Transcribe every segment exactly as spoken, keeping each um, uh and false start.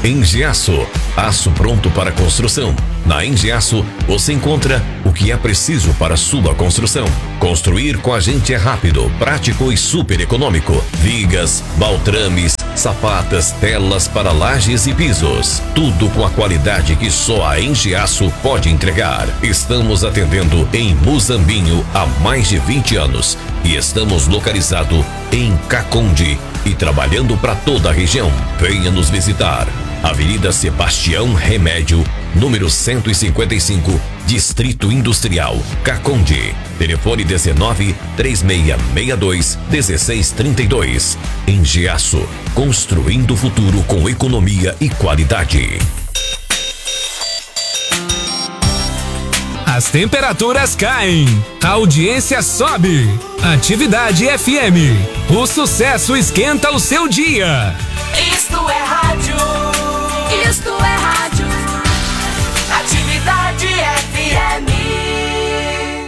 Engiaço, aço pronto para construção. Na Engiaço, você encontra o que é preciso para sua construção. Construir com a gente é rápido, prático e super econômico. Vigas, baltrames, sapatas, telas para lajes e pisos. Tudo com a qualidade que só a Engiaço pode entregar. Estamos atendendo em Muzambinho há mais de vinte anos e estamos localizados em Caconde e trabalhando para toda a região. Venha nos visitar. Avenida Sebastião Remédio, número cento e cinquenta e cinco, Distrito Industrial, Caconde. Telefone dezenove, três seis seis dois, um seis três dois. Engiaço, construindo o futuro com economia e qualidade. As temperaturas caem, a audiência sobe. Atividade F M. O sucesso esquenta o seu dia. Isto é rádio. Isto é rádio. Atividade F M.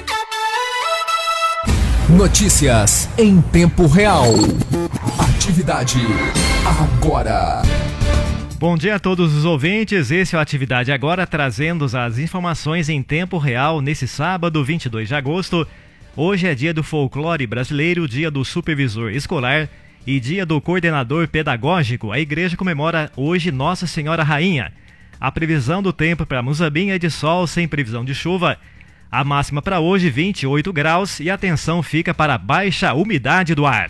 Notícias em tempo real. Atividade agora. Bom dia a todos os ouvintes, esse é o Atividade Agora, trazendo as informações em tempo real nesse sábado, vinte e dois de agosto. Hoje é dia do folclore brasileiro, dia do supervisor escolar e dia do coordenador pedagógico. A igreja comemora hoje Nossa Senhora Rainha. A previsão do tempo para Muzambinho é de sol sem previsão de chuva. A máxima para hoje, vinte e oito graus, e a atenção fica para a baixa umidade do ar.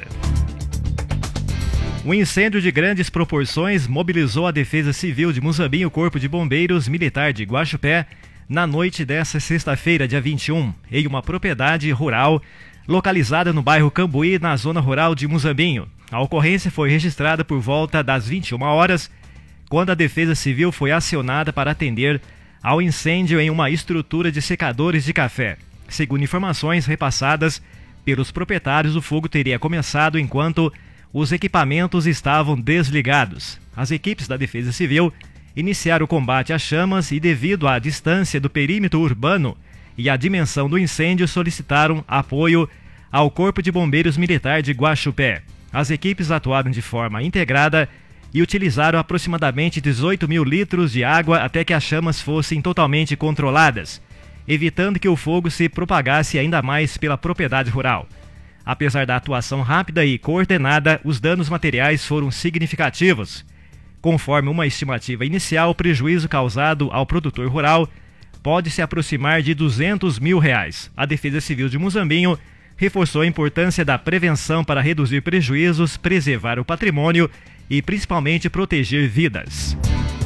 Um incêndio de grandes proporções mobilizou a Defesa Civil de Muzambinho e o Corpo de Bombeiros Militar de Guaxupé na noite desta sexta-feira, dia vinte e um, em uma propriedade rural localizada no bairro Cambuí, na zona rural de Muzambinho. A ocorrência foi registrada por volta das vinte e uma horas, quando a Defesa Civil foi acionada para atender ao incêndio em uma estrutura de secadores de café. Segundo informações repassadas pelos proprietários, o fogo teria começado enquanto os equipamentos estavam desligados. As equipes da Defesa Civil iniciaram o combate às chamas e, devido à distância do perímetro urbano e à dimensão do incêndio, solicitaram apoio ao Corpo de Bombeiros Militar de Guaxupé. As equipes atuaram de forma integrada e utilizaram aproximadamente dezoito mil litros de água até que as chamas fossem totalmente controladas, evitando que o fogo se propagasse ainda mais pela propriedade rural. Apesar da atuação rápida e coordenada, os danos materiais foram significativos. Conforme uma estimativa inicial, o prejuízo causado ao produtor rural pode se aproximar de duzentos mil reais. A Defesa Civil de Muzambinho reforçou a importância da prevenção para reduzir prejuízos, preservar o patrimônio e principalmente proteger vidas.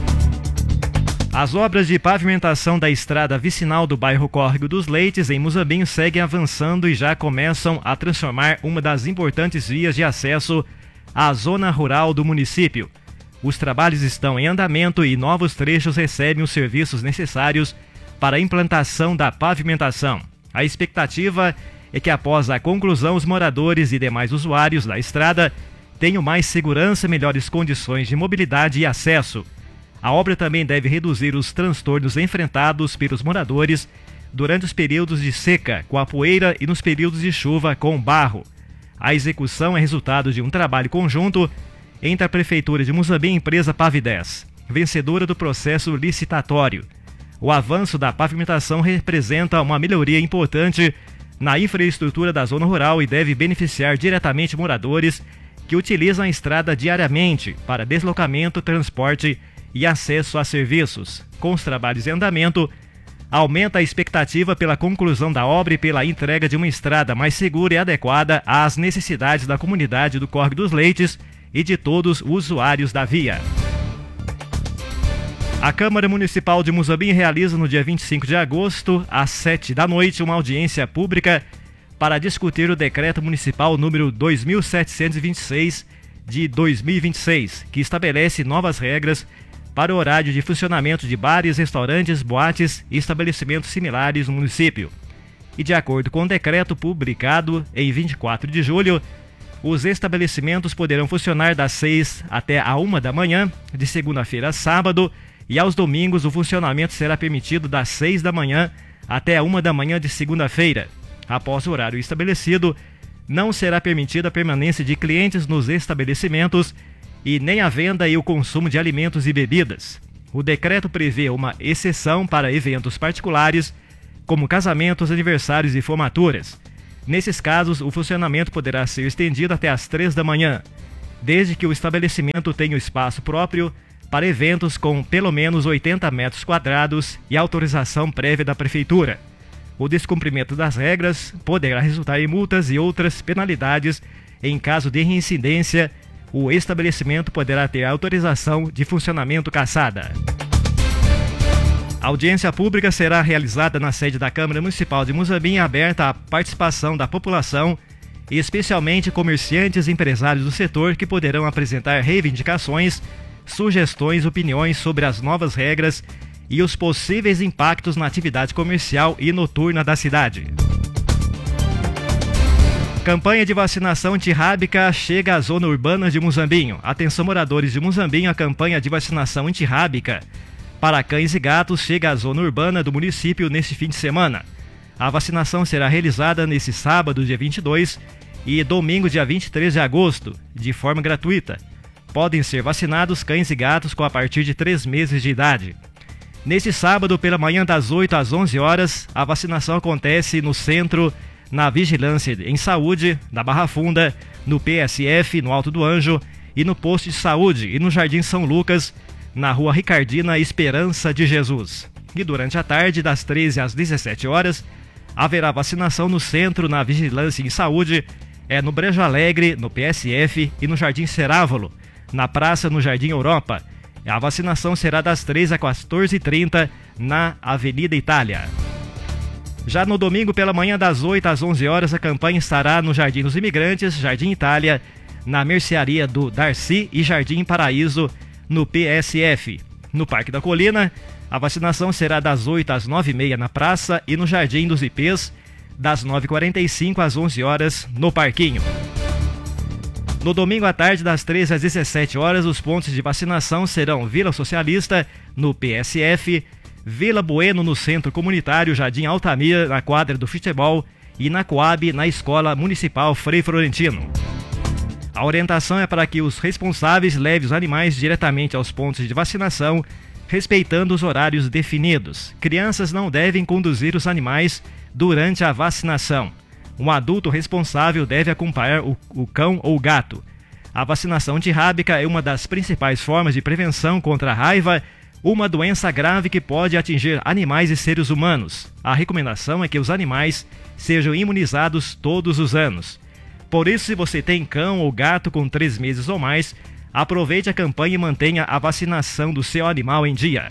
As obras de pavimentação da estrada vicinal do bairro Córrego dos Leites, em Muzambinho, seguem avançando e já começam a transformar uma das importantes vias de acesso à zona rural do município. Os trabalhos estão em andamento e novos trechos recebem os serviços necessários para a implantação da pavimentação. A expectativa é que, após a conclusão, os moradores e demais usuários da estrada tenham mais segurança, melhores condições de mobilidade e acesso. A obra também deve reduzir os transtornos enfrentados pelos moradores durante os períodos de seca com a poeira e nos períodos de chuva com barro. A execução é resultado de um trabalho conjunto entre a Prefeitura de Muzambinho e a empresa Pavidez, vencedora do processo licitatório. O avanço da pavimentação representa uma melhoria importante na infraestrutura da zona rural e deve beneficiar diretamente moradores que utilizam a estrada diariamente para deslocamento, transporte e acesso a serviços. Com os trabalhos em andamento, aumenta a expectativa pela conclusão da obra e pela entrega de uma estrada mais segura e adequada às necessidades da comunidade do Córrego dos Leites e de todos os usuários da via. A Câmara Municipal de Muzambinho realiza no dia vinte e cinco de agosto, às sete da noite, uma audiência pública para discutir o Decreto Municipal número dois mil setecentos e vinte e seis de dois mil e vinte e seis, que estabelece novas regras para o horário de funcionamento de bares, restaurantes, boates e estabelecimentos similares no município. E de acordo com o decreto publicado em vinte e quatro de julho, os estabelecimentos poderão funcionar das seis até a uma da manhã, de segunda-feira a sábado, e aos domingos o funcionamento será permitido das seis da manhã até a uma da manhã de segunda-feira. Após o horário estabelecido, não será permitida a permanência de clientes nos estabelecimentos e nem a venda e o consumo de alimentos e bebidas. O decreto prevê uma exceção para eventos particulares, como casamentos, aniversários e formaturas. Nesses casos, o funcionamento poderá ser estendido até às três da manhã, desde que o estabelecimento tenha o espaço próprio para eventos com pelo menos oitenta metros quadrados e autorização prévia da Prefeitura. O descumprimento das regras poderá resultar em multas e outras penalidades. Em caso de reincidência, o estabelecimento poderá ter autorização de funcionamento cassada. A audiência pública será realizada na sede da Câmara Municipal de Muzambinho, aberta à participação da população, especialmente comerciantes e empresários do setor, que poderão apresentar reivindicações, sugestões, opiniões sobre as novas regras e os possíveis impactos na atividade comercial e noturna da cidade. Campanha de vacinação antirrábica chega à zona urbana de Muzambinho. Atenção, moradores de Muzambinho, a campanha de vacinação antirrábica para cães e gatos chega à zona urbana do município neste fim de semana. A vacinação será realizada nesse sábado, dia vinte e dois, e domingo, dia vinte e três de agosto, de forma gratuita. Podem ser vacinados cães e gatos com a partir de três meses de idade. Neste sábado, pela manhã, das oito às onze horas, a vacinação acontece no centro, na Vigilância em Saúde, da Barra Funda, no P S F, no Alto do Anjo, e no Posto de Saúde e no Jardim São Lucas, na Rua Ricardina Esperança de Jesus. E durante a tarde, das treze às dezessete horas, haverá vacinação no centro, na Vigilância em Saúde, é no Brejo Alegre, no P S F e no Jardim Cerávolo, na Praça, no Jardim Europa. A vacinação será das três às quatorze e trinta na Avenida Itália. Já no domingo, pela manhã, das oito às onze horas, a campanha estará no Jardim dos Imigrantes, Jardim Itália, na Mercearia do Darcy e Jardim Paraíso, no P S F. No Parque da Colina, a vacinação será das oito às nove e meia na Praça e no Jardim dos Ipês, das nove e quarenta e cinco às onze horas, no Parquinho. No domingo à tarde, das treze às dezessete horas, os pontos de vacinação serão Vila Socialista, no P S F, Vila Bueno, no Centro Comunitário Jardim Altamira, na quadra do futebol, e na Coab, na Escola Municipal Frei Florentino. A orientação é para que os responsáveis levem os animais diretamente aos pontos de vacinação, respeitando os horários definidos. Crianças não devem conduzir os animais durante a vacinação. Um adulto responsável deve acompanhar o, o cão ou gato. A vacinação antirrábica é uma das principais formas de prevenção contra a raiva, uma doença grave que pode atingir animais e seres humanos. A recomendação é que os animais sejam imunizados todos os anos. Por isso, se você tem cão ou gato com três meses ou mais, aproveite a campanha e mantenha a vacinação do seu animal em dia.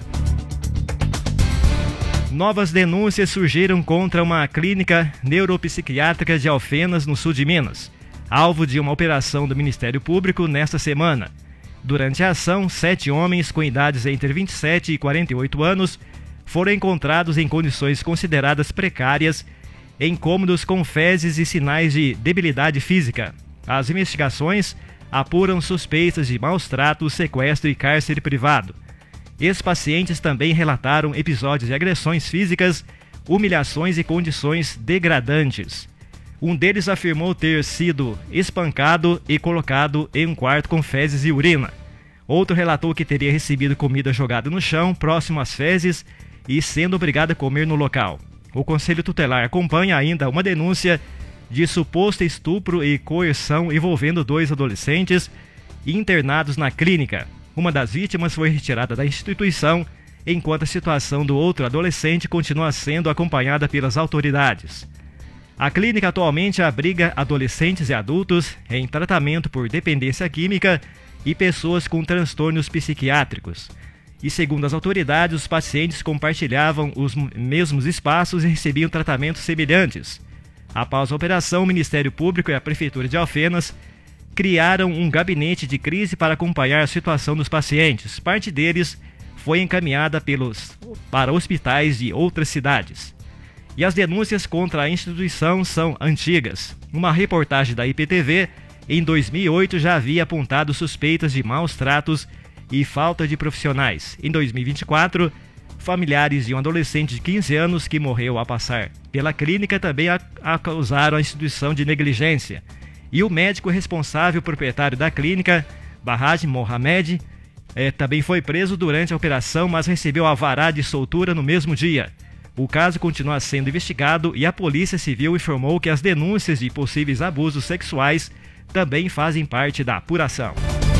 Novas denúncias surgiram contra uma clínica neuropsiquiátrica de Alfenas, no sul de Minas, alvo de uma operação do Ministério Público nesta semana. Durante a ação, sete homens com idades entre vinte e sete e quarenta e oito anos foram encontrados em condições consideradas precárias, em cômodos com fezes e sinais de debilidade física. As investigações apuram suspeitas de maus tratos, sequestro e cárcere privado. Ex-pacientes também relataram episódios de agressões físicas, humilhações e condições degradantes. Um deles afirmou ter sido espancado e colocado em um quarto com fezes e urina. Outro relatou que teria recebido comida jogada no chão, próximo às fezes, e sendo obrigado a comer no local. O Conselho Tutelar acompanha ainda uma denúncia de suposto estupro e coerção envolvendo dois adolescentes internados na clínica. Uma das vítimas foi retirada da instituição, enquanto a situação do outro adolescente continua sendo acompanhada pelas autoridades. A clínica atualmente abriga adolescentes e adultos em tratamento por dependência química e pessoas com transtornos psiquiátricos. E segundo as autoridades, os pacientes compartilhavam os mesmos espaços e recebiam tratamentos semelhantes. Após a operação, o Ministério Público e a Prefeitura de Alfenas criaram um gabinete de crise para acompanhar a situação dos pacientes. Parte deles foi encaminhada pelos, para hospitais de outras cidades. E as denúncias contra a instituição são antigas. Uma reportagem da I P T V, em dois mil e oito, já havia apontado suspeitas de maus tratos e falta de profissionais. Em dois mil e vinte e quatro, familiares de um adolescente de quinze anos que morreu ao passar pela clínica também acusaram a instituição de negligência. E o médico responsável, proprietário da clínica, Barrage Mohamed é, também foi preso durante a operação, mas recebeu alvará de soltura no mesmo dia. O caso continua sendo investigado e a Polícia Civil informou que as denúncias de possíveis abusos sexuais também fazem parte da apuração.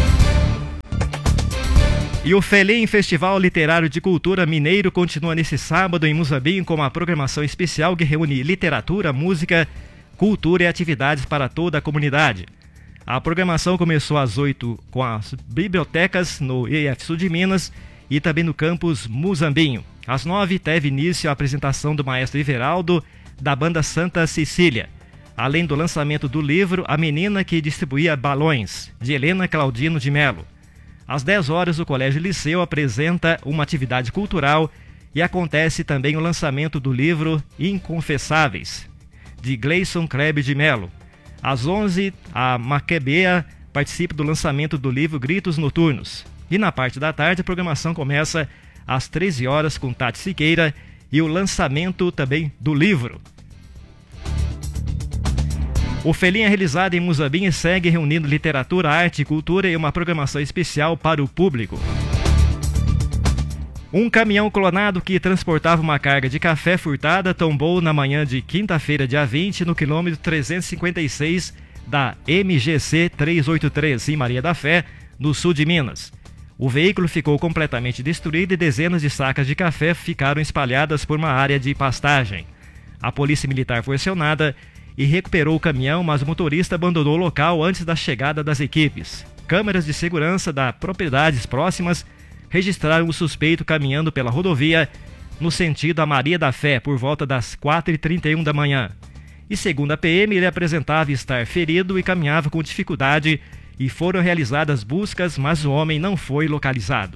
E o Felim Festival Literário de Cultura Mineiro continua nesse sábado em Muzambinho com uma programação especial que reúne literatura, música, cultura e atividades para toda a comunidade. A programação começou às oito com as bibliotecas no E F Sul de Minas e também no campus Muzambinho. Às nove teve início a apresentação do maestro Everaldo da banda Santa Cecília, além do lançamento do livro A Menina que Distribuía Balões, de Helena Claudino de Melo. Às dez horas, o Colégio Liceu apresenta uma atividade cultural e acontece também o lançamento do livro Inconfessáveis, de Gleison Klebe de Melo. Às onze, a Maquebea participa do lançamento do livro Gritos Noturnos. E na parte da tarde, a programação começa às treze horas com Tati Siqueira e o lançamento também do livro. O Felim é realizado em Muzambinho e segue reunindo literatura, arte e cultura e uma programação especial para o público. Um caminhão clonado que transportava uma carga de café furtada tombou na manhã de quinta-feira, dia vinte, no quilômetro trezentos e cinquenta e seis da M G C trezentos e oitenta e três, em Maria da Fé, no sul de Minas. O veículo ficou completamente destruído e dezenas de sacas de café ficaram espalhadas por uma área de pastagem. A polícia militar foi acionada e recuperou o caminhão, mas o motorista abandonou o local antes da chegada das equipes. Câmeras de segurança das propriedades próximas registraram o suspeito caminhando pela rodovia no sentido a Maria da Fé por volta das quatro e trinta e um da manhã. E segundo a P M, ele apresentava estar ferido e caminhava com dificuldade e foram realizadas buscas, mas o homem não foi localizado.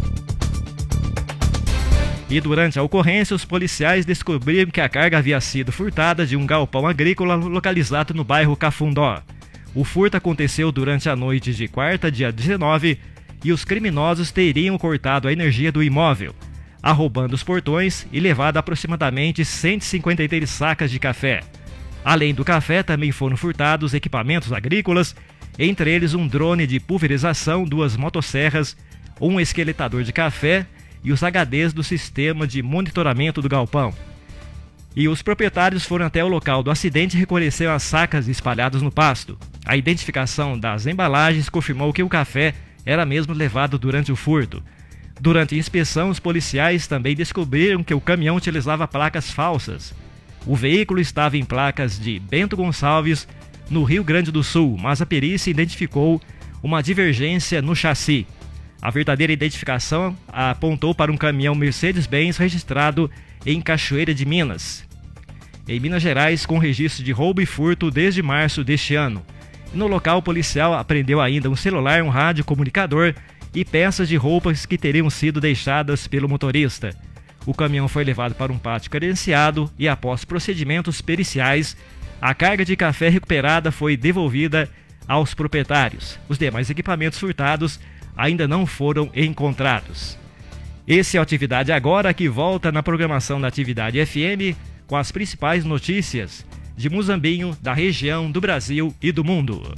E durante a ocorrência, os policiais descobriram que a carga havia sido furtada de um galpão agrícola localizado no bairro Cafundó. O furto aconteceu durante a noite de quarta, dia dezenove, e os criminosos teriam cortado a energia do imóvel, arrombando os portões e levado aproximadamente cento e cinquenta e três sacas de café. Além do café, também foram furtados equipamentos agrícolas, entre eles um drone de pulverização, duas motosserras, um esqueletador de café e os H Ds do sistema de monitoramento do galpão. E os proprietários foram até o local do acidente e reconheceram as sacas espalhadas no pasto. A identificação das embalagens confirmou que o café era mesmo levado durante o furto. Durante a inspeção, os policiais também descobriram que o caminhão utilizava placas falsas. O veículo estava em placas de Bento Gonçalves, no Rio Grande do Sul, mas a perícia identificou uma divergência no chassi. A verdadeira identificação apontou para um caminhão Mercedes-Benz registrado em Cachoeira de Minas, em Minas Gerais, com registro de roubo e furto desde março deste ano. No local, o policial apreendeu ainda um celular, um rádio comunicador e peças de roupas que teriam sido deixadas pelo motorista. O caminhão foi levado para um pátio credenciado e, após procedimentos periciais, a carga de café recuperada foi devolvida aos proprietários. Os demais equipamentos furtados ainda não foram encontrados. Esse é a Atividade Agora, que volta na programação da Atividade F M com as principais notícias de Muzambinho, da região, do Brasil e do mundo.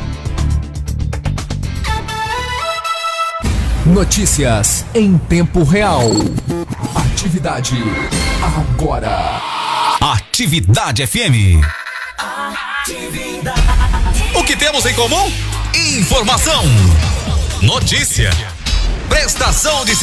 Notícias em tempo real. Atividade Agora. Atividade F M. Atividade. O que temos em comum? Informação, notícia, prestação de serviço.